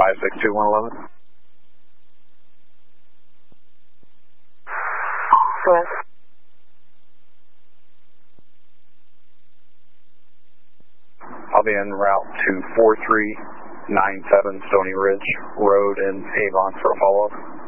562-111. Go ahead. I'll be en route to 4397 Stony Ridge Road in Avon for a follow-up.